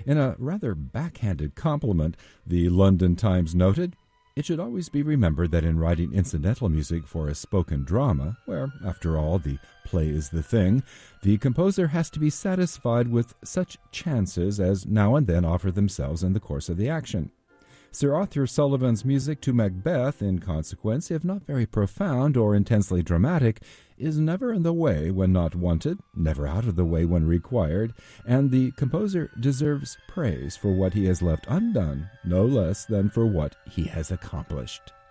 In a rather backhanded compliment, the London Times noted, "It should always be remembered that in writing incidental music for a spoken drama, where, after all, the play is the thing, the composer has to be satisfied with such chances as now and then offer themselves in the course of the action. Sir Arthur Sullivan's music to Macbeth, in consequence, if not very profound or intensely dramatic, is never in the way when not wanted, never out of the way when required, and the composer deserves praise for what he has left undone, no less than for what he has accomplished."